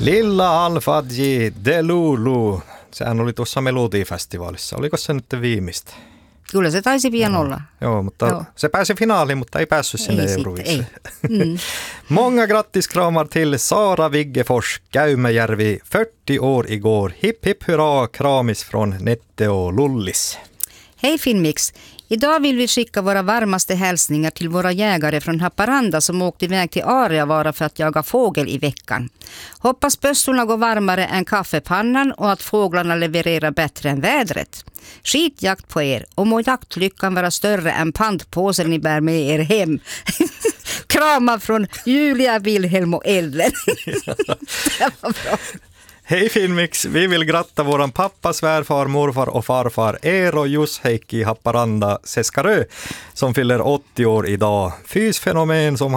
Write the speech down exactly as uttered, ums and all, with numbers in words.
Lilla Alfadji Delulu. Sehän oli tuossa Melodifestivaalissa. Oliko se nyt viimeistä? Kyllä se taisi pian olla. Joo, mutta Joo. se pääsi finaaliin, mutta ei päässyt sinne Euroviisuun. Mm. Många grattiskramar till Sara Wiggefors, Käymejärvi, fyrtio år igår. Hipp hipp hurra, kramis från Nette och Lullis. Hej Filmix! Idag vill vi skicka våra varmaste hälsningar till våra jägare från Haparanda som åkte iväg till Ariavara för att jaga fågel i veckan. Hoppas bössorna går varmare än kaffepannan och att fåglarna levererar bättre än vädret. Skitjakt på er och må jaktlyckan vara större än pantpåsen ni bär med er hem. Kramar från Julia, Wilhelm och Ellen. Det var bra. Hej Filmix, vi vill gratta våran pappa, svärfar, morfar och farfar Eero Jusheikki Haparanda Seskarö som fyller åttio år idag. Fysfenomen som